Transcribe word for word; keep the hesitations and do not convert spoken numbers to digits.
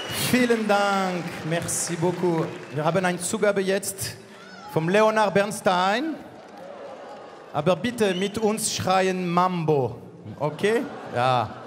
Vielen Dank, merci beaucoup. Wir haben eine Zugabe jetzt vom Leonard Bernstein. Aber bitte mit uns schreien Mambo, okay? Ja.